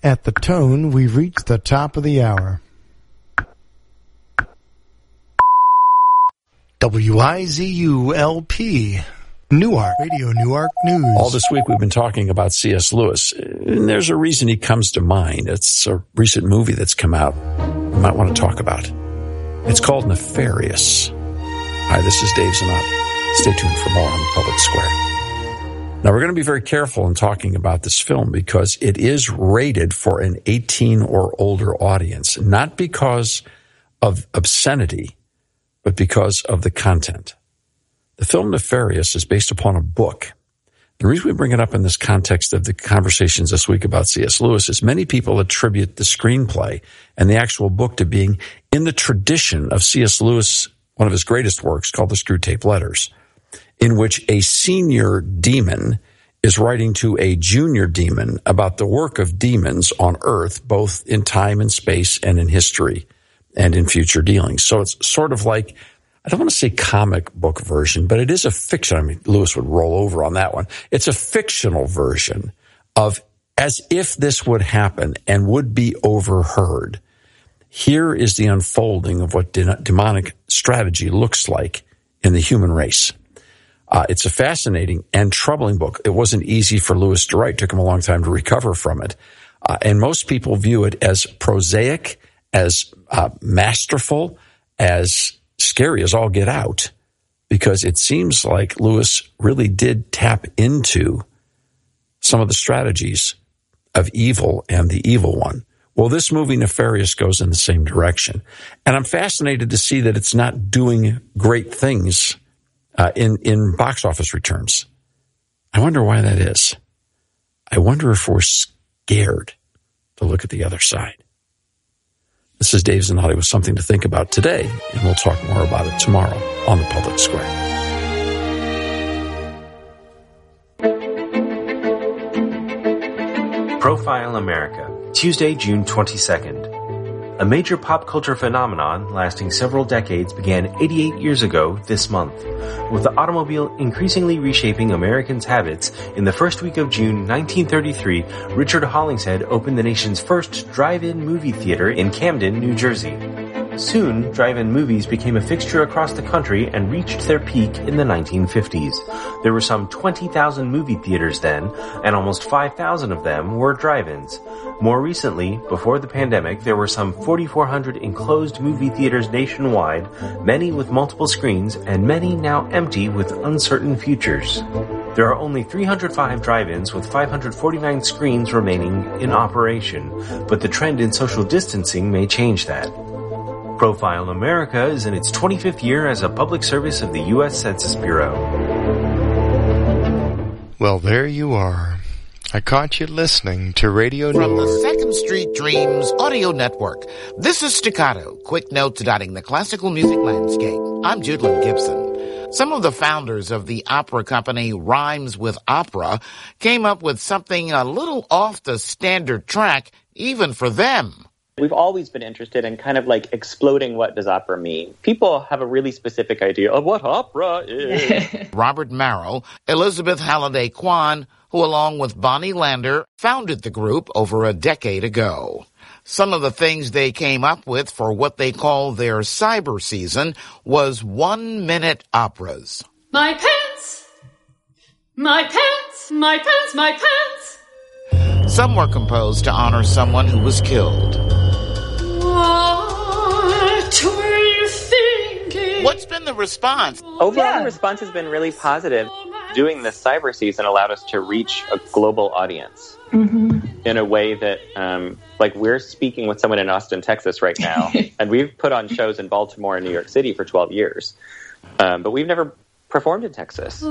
At the tone, we've reached the top of the hour. WIZU-LP, Newark, Radio Newark News. All this week we've been talking about C.S. Lewis, and there's a reason he comes to mind. It's a recent movie that's come out you might want to talk about. It's called Nefarious. Hi, this is Dave Zanotti. Stay tuned for more on the Public Square. Now, we're going to be very careful in talking about this film because it is rated for an 18 or older audience, not because of obscenity, but because of the content. The film Nefarious is based upon a book. The reason we bring it up in this context of the conversations this week about C.S. Lewis is many people attribute the screenplay and the actual book to being in the tradition of C.S. Lewis, one of his greatest works called The Screwtape Letters, in which a senior demon is writing to a junior demon about the work of demons on Earth, both in time and space and in history and in future dealings. So it's sort of like, I don't want to say comic book version, but it is a fiction. I mean, Lewis would roll over on that one. It's a fictional version of as if this would happen and would be overheard. Here is the unfolding of what demonic strategy looks like in the human race. It's a fascinating and troubling book. It wasn't easy for Lewis to write. It took him a long time to recover from it. And most people view it as prosaic, as masterful, as scary as all get out, because it seems like Lewis really did tap into some of the strategies of evil and the evil one. Well, this movie, Nefarious, goes in the same direction. And I'm fascinated to see that it's not doing great things in box office returns. I wonder why that is. I wonder if we're scared to look at the other side. This is Dave Zanotti with something to think about today, and we'll talk more about it tomorrow on the Public Square. Profile America, Tuesday, June 22nd. A major pop culture phenomenon lasting several decades began 88 years ago this month, with the automobile increasingly reshaping Americans' habits. In the first week of June 1933, Richard Hollingshead opened the nation's first drive-in movie theater in Camden, New Jersey. Soon, drive-in movies became a fixture across the country and reached their peak in the 1950s. There were some 20,000 movie theaters then, and almost 5,000 of them were drive-ins. More recently, before the pandemic, there were some 4,400 enclosed movie theaters nationwide, many with multiple screens, and many now empty with uncertain futures. There are only 305 drive-ins with 549 screens remaining in operation, but the trend in social distancing may change that. Profile America is in its 25th year as a public service of the U.S. Census Bureau. Well, there you are. I caught you listening to Radio From Newark. the Second Street Dreams Audio Network, this is Staccato, quick notes dotting the classical music landscape. I'm Judlin Gibson. Some of the founders of the opera company Rhymes with Opera came up with something a little off the standard track, even for them. We've always been interested in kind of like exploding what does opera mean. People have a really specific idea of what opera is. Robert Marrow, Elizabeth Halliday Kwan, who along with Bonnie Lander founded the group over a decade ago. Some of the things they came up with for what they call their cyber season was 1-minute operas. My pants! My pants! My pants! My pants! Some were composed to honor someone who was killed. What were you thinking? What's been the response? Overall, the response has been really positive. Doing this cyber season allowed us to reach a global audience in a way that, like, we're speaking with someone in Austin, Texas right now, and we've put on shows in Baltimore and New York City for 12 years, but we've never performed in Texas.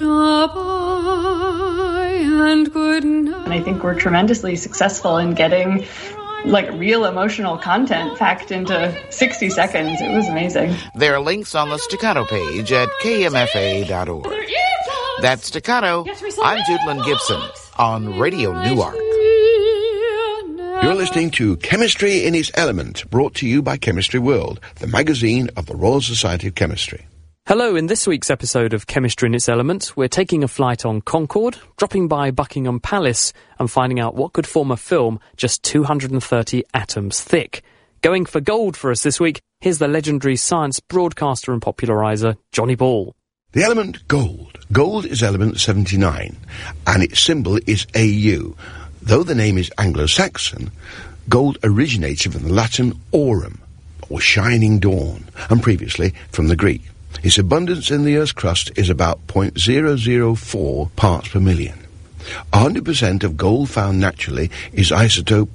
And I think we're tremendously successful in getting like real emotional content packed into 60 seconds. It was amazing. There are links on the Staccato page at kmfa.org. That's Staccato. I'm Judlin Gibson on Radio Newark. You're listening to Chemistry in its Element, brought to you by Chemistry World, the magazine of the Royal Society of Chemistry. Hello, in this week's episode of Chemistry in its Element, we're taking a flight on Concorde, dropping by Buckingham Palace and finding out what could form a film just 230 atoms thick. Going for gold for us this week, here's the legendary science broadcaster and populariser, Johnny Ball. The element gold. Gold is element 79, and its symbol is Au. Though the name is Anglo-Saxon, gold originated from the Latin aurum, or shining dawn, and previously from the Greek. Its abundance in the Earth's crust is about 0.004 parts per million. 100% of gold found naturally is isotope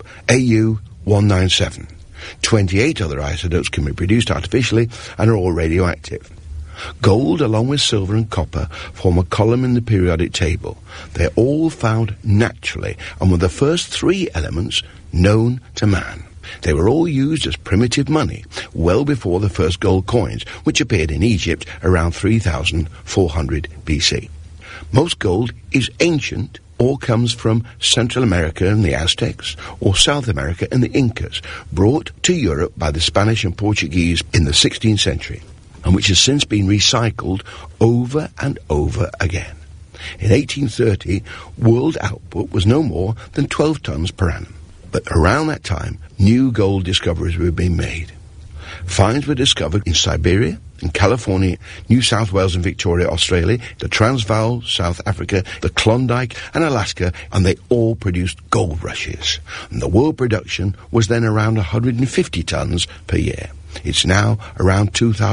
Au-197. 28 other isotopes can be produced artificially and are all radioactive. Gold, along with silver and copper, form a column in the periodic table. They're all found naturally and were the first three elements known to man. They were all used as primitive money, well before the first gold coins, which appeared in Egypt around 3400 BC. Most gold is ancient or comes from Central America and the Aztecs, or South America and the Incas, brought to Europe by the Spanish and Portuguese in the 16th century, and which has since been recycled over and over again. In 1830, world output was no more than 12 tons per annum. But around that time, new gold discoveries were being made. Finds were discovered in Siberia, in California, New South Wales and Victoria, Australia, the Transvaal, South Africa, the Klondike and Alaska, and they all produced gold rushes. And the world production was then around 150 tons per year. It's now around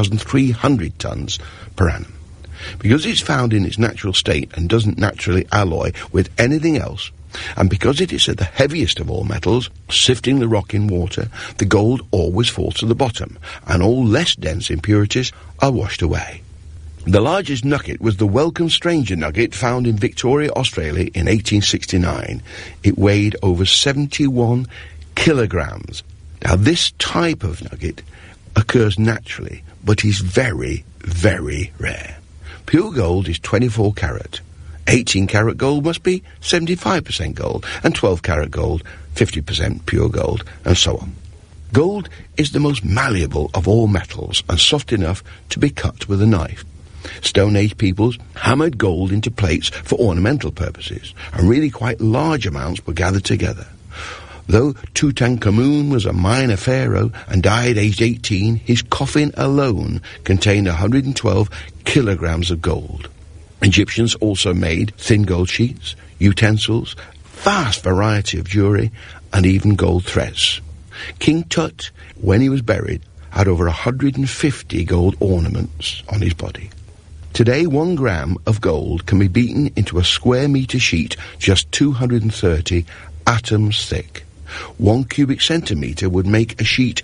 2,300 tons per annum. Because it's found in its natural state and doesn't naturally alloy with anything else, and because it is the heaviest of all metals, sifting the rock in water, the gold always falls to the bottom, and all less dense impurities are washed away. The largest nugget was the Welcome Stranger nugget found in Victoria, Australia in 1869. It weighed over 71 kilograms. Now, this type of nugget occurs naturally, but is very, very rare. Pure gold is 24 carat. 18-carat gold must be 75% gold, and 12-carat gold, 50% pure gold, and so on. Gold is the most malleable of all metals and soft enough to be cut with a knife. Stone Age peoples hammered gold into plates for ornamental purposes, and really quite large amounts were gathered together. Though Tutankhamun was a minor pharaoh and died aged 18, his coffin alone contained 112 kilograms of gold. Egyptians also made thin gold sheets, utensils, vast variety of jewelry, and even gold threads. King Tut, when he was buried, had over 150 gold ornaments on his body. Today, 1 gram of gold can be beaten into a square meter sheet just 230 atoms thick. 1 cubic centimeter would make a sheet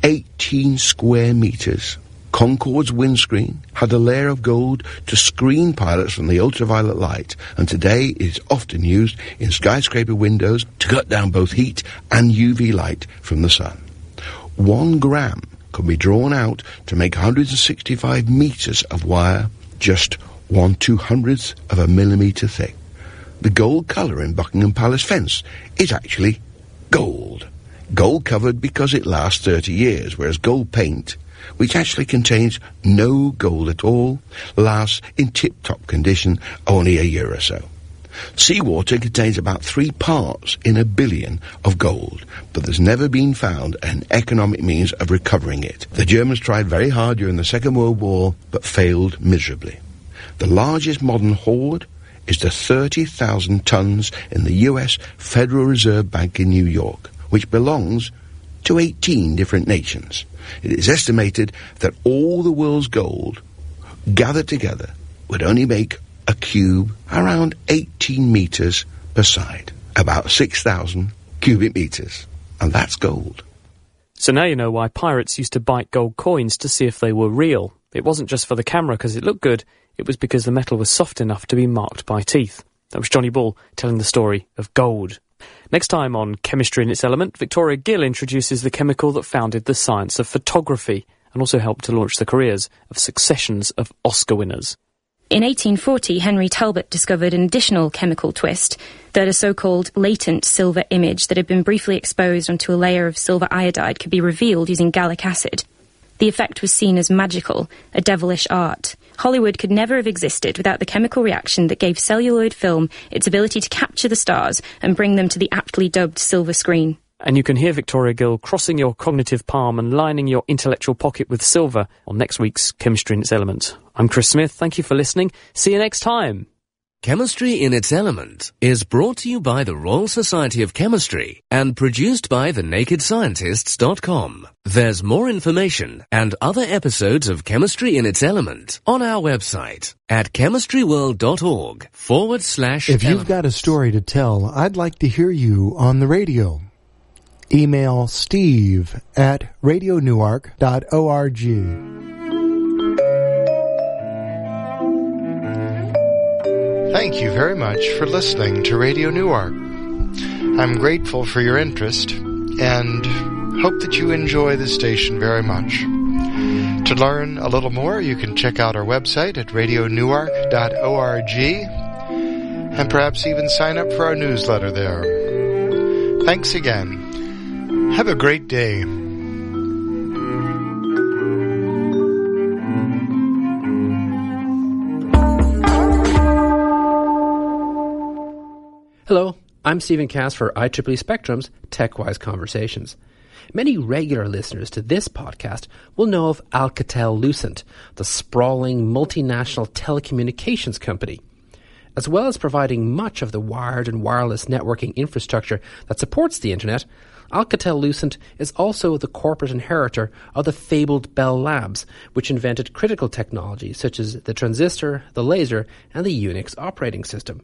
18 square meters. Concorde's windscreen had a layer of gold to screen pilots from the ultraviolet light, and today it is often used in skyscraper windows to cut down both heat and UV light from the sun. 1 gram could be drawn out to make 165 meters of wire, just 1/200th of a millimeter thick. The gold colour in Buckingham Palace fence is actually gold. Gold covered because it lasts 30 years, whereas gold paint, which actually contains no gold at all, lasts in tip-top condition only a year or so. Seawater contains about 3 parts in a billion of gold, but there's never been found an economic means of recovering it. The Germans tried very hard during the Second World War, but failed miserably. The largest modern hoard is the 30,000 tons in the U.S. Federal Reserve Bank in New York, which belongs to 18 different nations. It is estimated that all the world's gold gathered together would only make a cube around 18 meters per side, about 6,000 cubic meters, and that's gold. So now you know why pirates used to bite gold coins to see if they were real. It wasn't just for the camera because it looked good, it was because the metal was soft enough to be marked by teeth. That was Johnny Ball telling the story of gold. Next time on Chemistry in its Element, Victoria Gill introduces the chemical that founded the science of photography and also helped to launch the careers of successions of Oscar winners. In 1840, Henry Talbot discovered an additional chemical twist, that a so-called latent silver image that had been briefly exposed onto a layer of silver iodide could be revealed using gallic acid. The The effect was seen as magical, a devilish art. Hollywood could never have existed without the chemical reaction that gave celluloid film its ability to capture the stars and bring them to the aptly dubbed silver screen. And you can hear Victoria Gill crossing your cognitive palm and lining your intellectual pocket with silver on next week's Chemistry in its Element. I'm Chris Smith. Thank you for listening. See you next time. Chemistry in its Element is brought to you by the Royal Society of Chemistry and produced by thenakedscientists.com. There's more information and other episodes of Chemistry in its Element on our website at chemistryworld.org/. If you've got a story to tell, I'd like to hear you on the radio. Email steve@radionewark.org. Thank you very much for listening to Radio Newark. I'm grateful for your interest and hope that you enjoy the station very much. To learn a little more, you can check out our website at radionewark.org and perhaps even sign up for our newsletter there. Thanks again. Have a great day. Hello, I'm Stephen Cass for IEEE Spectrum's TechWise Conversations. Many regular listeners to this podcast will know of Alcatel-Lucent, the sprawling multinational telecommunications company. As well as providing much of the wired and wireless networking infrastructure that supports the Internet, Alcatel-Lucent is also the corporate inheritor of the fabled Bell Labs, which invented critical technologies such as the transistor, the laser, and the Unix operating system.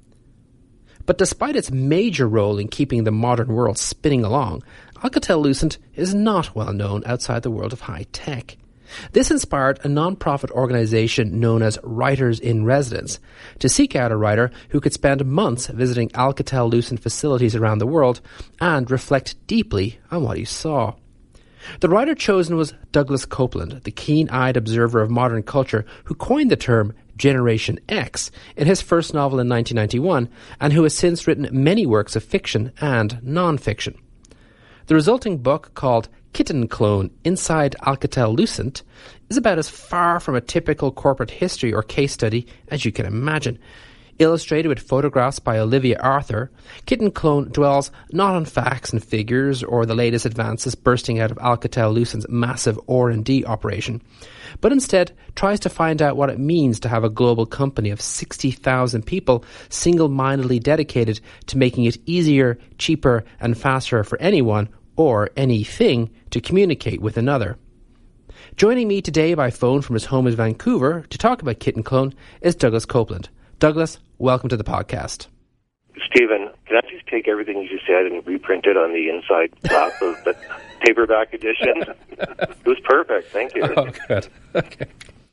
But despite its major role in keeping the modern world spinning along, Alcatel-Lucent is not well known outside the world of high tech. This inspired a non-profit organization known as Writers in Residence to seek out a writer who could spend months visiting Alcatel-Lucent facilities around the world and reflect deeply on what he saw. The writer chosen was Douglas Copeland, the keen-eyed observer of modern culture who coined the term Generation X in his first novel in 1991 and who has since written many works of fiction and non-fiction. The resulting book, called Kitten Clone Inside Alcatel-Lucent, is about as far from a typical corporate history or case study as you can imagine. Illustrated with photographs by Olivia Arthur, Kitten Clone dwells not on facts and figures or the latest advances bursting out of Alcatel-Lucent's massive R&D operation, but instead tries to find out what it means to have a global company of 60,000 people single-mindedly dedicated to making it easier, cheaper, and faster for anyone or anything to communicate with another. Joining me today by phone from his home in Vancouver to talk about Kitten Clone is Douglas Copeland. Douglas, welcome to the podcast. Stephen, can I just take everything you just said and reprint it on the inside flap of the paperback edition? It was perfect. Thank you. Oh, good. Okay.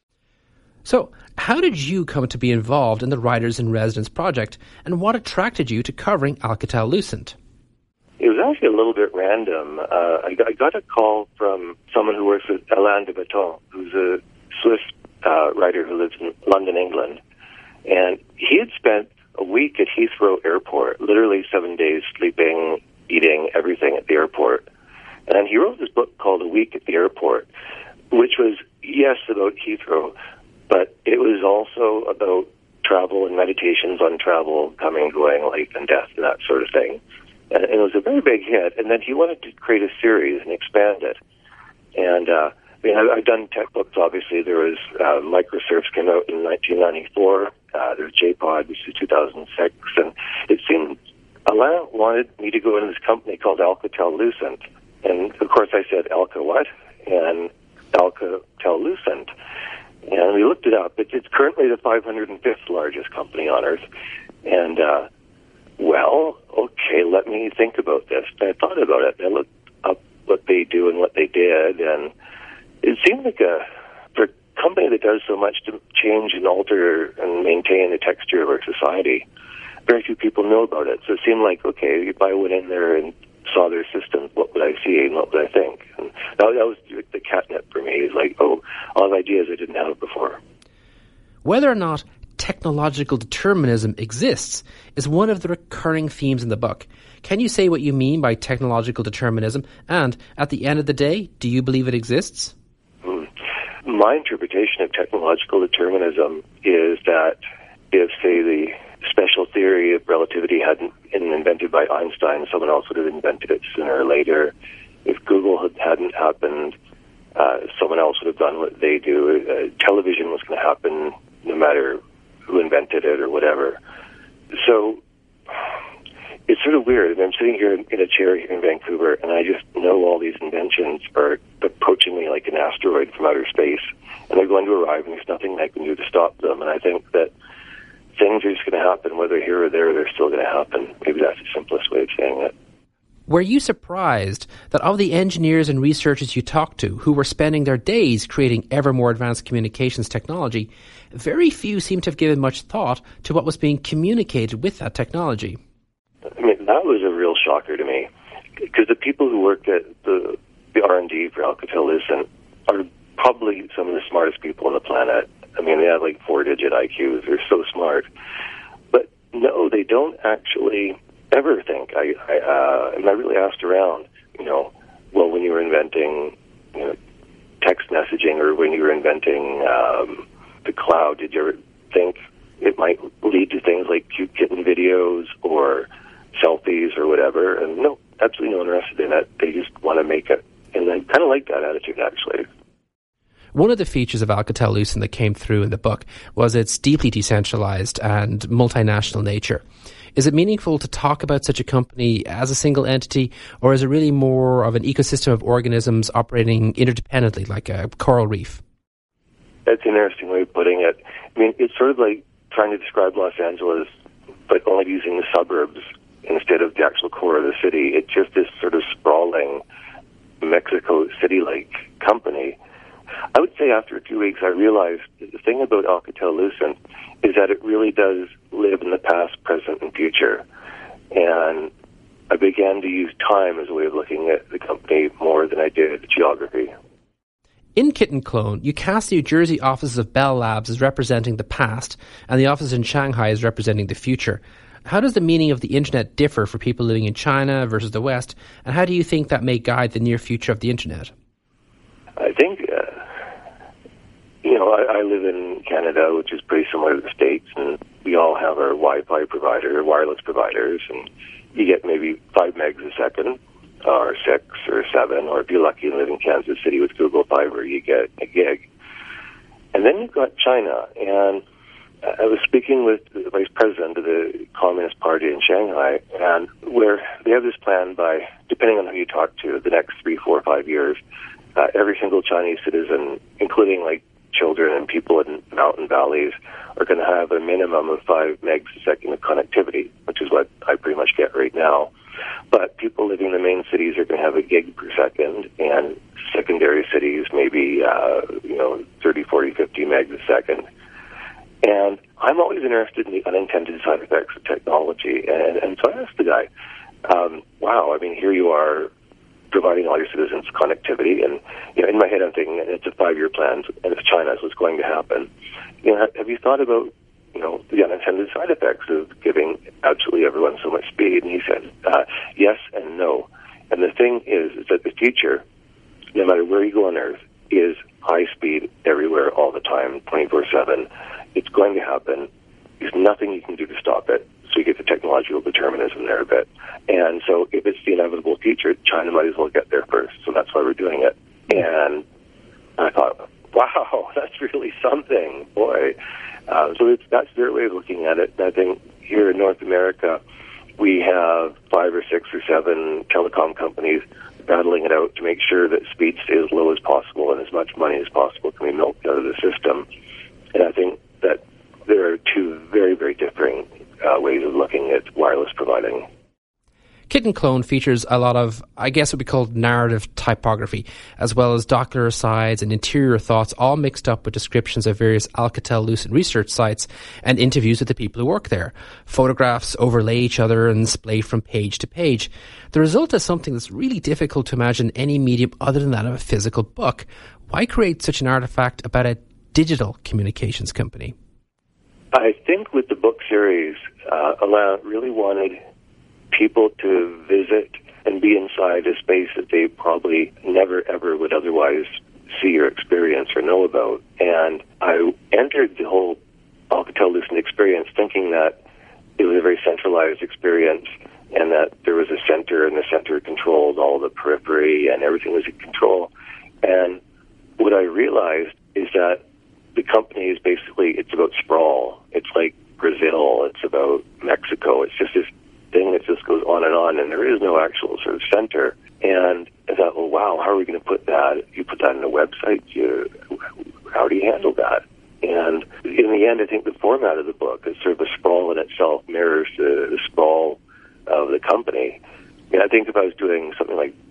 So, how did you come to be involved in the Writers in Residence project, and what attracted you to covering Alcatel-Lucent? It was actually a little bit random. I got a call from someone who works with Alain de Botton, who's a Swiss writer who lives in London, England. And he had spent a week at Heathrow Airport, literally 7 days sleeping, eating, everything at the airport. And he wrote this book called A Week at the Airport, which was, yes, about Heathrow, but it was also about travel and meditations on travel, coming, going, life and death, and that sort of thing. And it was a very big hit. And then he wanted to create a series and expand it. And I've done tech books, obviously. There was Microsurfs came out in 1994. There's JPod, which is 2006. And it seemed Alain wanted me to go into this company called Alcatel-Lucent. And, of course, I said, Alca what? And Alcatel-Lucent. And we looked it up. It's currently the 505th largest company on Earth. And, okay, let me think about this. And I thought about it. I looked up what they do and what they did, and it seemed like for a company that does so much to change and alter and maintain the texture of our society, very few people know about it. So it seemed like, okay, if I went in there and saw their systems, what would I see and what would I think? And that was the catnip for me. It's like, all the ideas I didn't have before. Whether or not technological determinism exists is one of the recurring themes in the book. Can you say what you mean by technological determinism? And at the end of the day, do you believe it exists? my interpretation of technological determinism is that if, say, the special theory of relativity hadn't been invented by Einstein, someone else would have invented it sooner or later. If Google hadn't happened, someone else would have done what they do. Television was going to happen no matter who invented it or whatever. So it's sort of weird. I'm sitting here in a chair here in Vancouver, and I just know all these inventions are approaching me like an asteroid from outer space, and they're going to arrive, and there's nothing I can do to stop them. And I think that things are just going to happen, whether here or there, they're still going to happen. Maybe that's the simplest way of saying it. Were you surprised that of the engineers and researchers you talked to who were spending their days creating ever more advanced communications technology, very few seem to have given much thought to what was being communicated with that technology? I mean, that was a real shocker to me, because the people who worked at the R&D for Alcatel-Lucent are probably some of the smartest people on the planet. I mean, they have like 4-digit IQs. They're so smart. But no, they don't actually ever think. And I really asked around, well, when you were inventing, text messaging, or when you were inventing the cloud, did you ever think it might lead to things like cute kitten videos or selfies or whatever? And no, absolutely no one interested in it. They just want to make it. And I kind of like that attitude, actually. One of the features of Alcatel-Lucent that came through in the book was its deeply decentralized and multinational nature. Is it meaningful to talk about such a company as a single entity, or is it really more of an ecosystem of organisms operating interdependently, like a coral reef? That's an interesting way of putting it. I mean, it's sort of like trying to describe Los Angeles, but only using the suburbs instead of the actual core of the city. It's just this sort of sprawling Mexico City-like company. I would say after a few weeks, I realized the thing about Alcatel-Lucent is that it really does live in the past, present, and future. And I began to use time as a way of looking at the company more than I did geography. In Kitten Clone, you cast the New Jersey offices of Bell Labs as representing the past, and the offices in Shanghai as representing the future. How does the meaning of the internet differ for people living in China versus the West, and how do you think that may guide the near future of the internet? I think, I live in Canada, which is pretty similar to the States, and we all have our Wi-Fi provider, wireless providers, and you get maybe 5 megs a second, or 6 or 7, or if you're lucky and live in Kansas City with Google Fiber, you get a gig. And then you've got China, and I was speaking with the vice president of the Communist Party in Shanghai, and where they have this plan by, depending on who you talk to, the next 3, 4, 5 years, every single Chinese citizen, including like children and people in mountain valleys, are going to have a minimum of 5 megs a second of connectivity, which is what I pretty much get right now. But people living in the main cities are going to have a gig per second, and secondary cities maybe 30, 40, 50 megs a second. And I'm always interested in the unintended side effects of technology. And so I asked the guy, wow, I mean, here you are providing all your citizens connectivity. And, in my head I'm thinking it's a 5-year plan, and it's China, so it's going to happen. Have you thought about, the unintended side effects of giving absolutely everyone so much speed? And he said, yes and no. And the thing is that the future, no matter where you go on Earth, is high speed everywhere all the time, 24/7. It's going to happen. There's nothing you can do to stop it. So you get the technological determinism there a bit. And so if it's the inevitable future, China might as well get there first. So that's why we're doing it. And I thought, wow, that's really something, boy. So that's their way of looking at it. And I think here in North America, we have 5 or 6 or 7 telecom companies battling it out to make sure that speed stays as low as possible and as much money as possible can be milked out of the system. And I think that there are 2 very, very differing ways of looking at wireless providing. Kitten Clone features a lot of, I guess, what we call narrative typography, as well as Doppler asides and interior thoughts, all mixed up with descriptions of various Alcatel-Lucent research sites and interviews with the people who work there. Photographs overlay each other and splay from page to page. The result is something that's really difficult to imagine any medium other than that of a physical book. Why create such an artifact about a digital communications company? I think with the book series, Alain really wanted people to visit and be inside a space that they probably never, ever would otherwise see or experience or know about. And I entered the whole Alcatel-Lucent experience thinking that it was a very centralized experience and that there was a center, and the center controlled all the periphery and everything was in control. And what I realized is that the company is basically, it's about sprawl. It's like Brazil, it's about Mexico. It's just this thing that just goes on, and there is no actual sort of center. And I thought, well, wow, how are we going to put that? You put that on a website? How do you handle that? And in the end, I think the format of the book is sort of the sprawl in itself mirrors the sprawl of the company. I mean, I think if I was doing something like